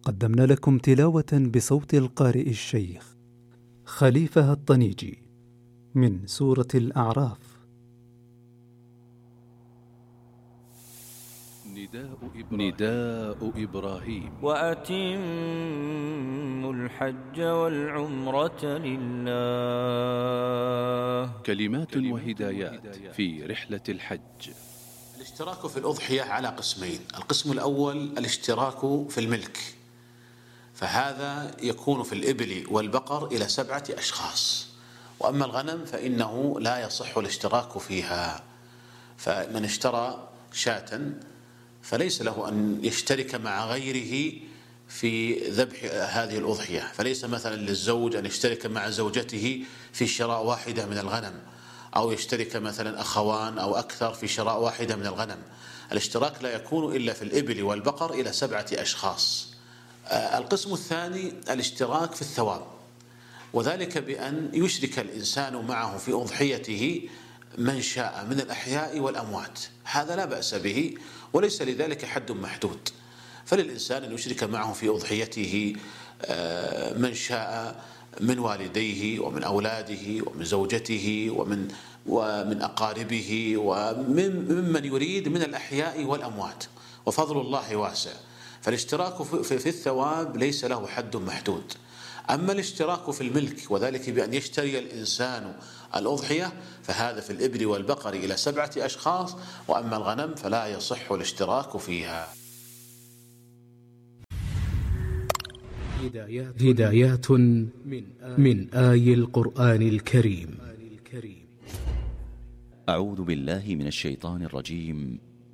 قدمنا لكم تلاوة بصوت القارئ الشيخ خليفة الطنيجي من سورة الأعراف. نداء إبراهيم وأتموا الحج والعمرة لله. كلمات وهدايات في رحلة الحج. الاشتراك في الأضحية على قسمين. القسم الأول الاشتراك في الملك، فهذا يكون في الإبل والبقر إلى 7 أشخاص، وأما الغنم فإنه لا يصح الاشتراك فيها. فمن اشترى شاة فليس له أن يشترك مع غيره في ذبح هذه الأضحية، فليس مثلا للزوج أن يشترك مع زوجته في شراء واحدة من الغنم، أو يشترك مثلا أخوان أو أكثر في شراء واحدة من الغنم. الاشتراك لا يكون إلا في الإبل والبقر إلى 7 أشخاص. القسم الثاني الاشتراك في الثواب، وذلك بأن يشرك الإنسان معه في أضحيته من شاء من الأحياء والأموات، هذا لا بأس به وليس لذلك حد محدود. فللإنسان أن يشرك معه في أضحيته من شاء من والديه ومن أولاده ومن زوجته ومن أقاربه وممن يريد من الأحياء والأموات، وفضل الله واسع. فالاشتراك في الثواب ليس له حد محدود. أما الاشتراك في الملك، وذلك بأن يشتري الإنسان الأضحية، فهذا في الإبل والبقر إلى 7 أشخاص، وأما الغنم فلا يصح الاشتراك فيها. هدايات من آي القرآن الكريم. أعوذ بالله من الشيطان الرجيم.